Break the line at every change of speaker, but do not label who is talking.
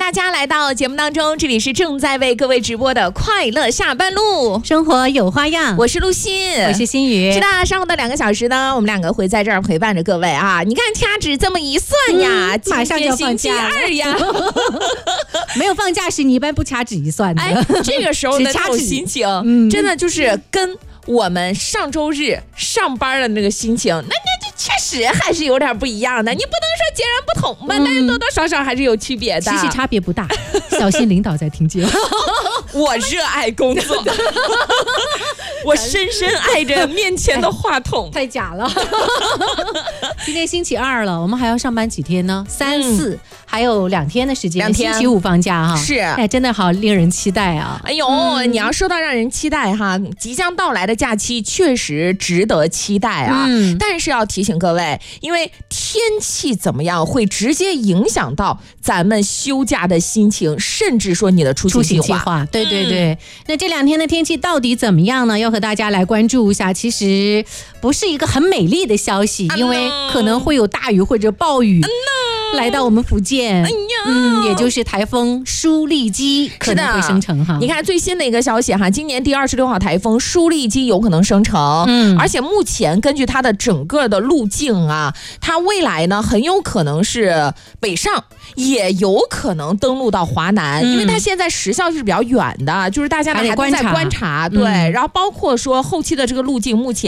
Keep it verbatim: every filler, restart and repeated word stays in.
大家来到节目当中，这里是正在为各位直播的快乐下班路，
生活有花样。
我是陆欣，
我是心雨。
是的，上后的两个小时呢，我们两个会在这儿陪伴着各位啊。你看掐指这么一算呀，
嗯、马上就要放假
二呀。
没有放假时，你一般不掐指一算的。
哎，这个时候的那种心情，嗯、真的就是跟我们上周日上班的那个心情，那那这确实还是有点不一样的。你不能说截然不同吧，嗯、但是多多少少还是有区别的。
其实差别不大，小心领导在听节目。
我热爱工作，我深深爱着面前的话筒。
太假了。今天星期二了，我们还要上班几天呢？三四、嗯、还有两天的时间，
两天
星期五放假哈。
是，
哎，真的好令人期待啊！
哎呦，嗯、你要说到让人期待哈，即将到来的假期确实值得期待啊。嗯，但是要提醒各位，因为天气怎么样会直接影响到咱们休假的心情，甚至说你的出行计划。
对对对，嗯、那这两天的天气到底怎么样呢？要和大家来关注一下。其实不是一个很美丽的消息，因为可能会有大雨或者暴雨。来到我们福建，哎、嗯，也就是台风舒力基可能会生成哈。
你看最新的一个消息哈，今年第二十六号台风舒力基有可能生成，嗯，而且目前根据它的整个的路径啊，它未来呢很有可能是北上，也有可能登陆到华南，嗯、因为它现在时效是比较远的，就是大家呢还在观察，对，嗯、然后包括说后期的这个路径目前。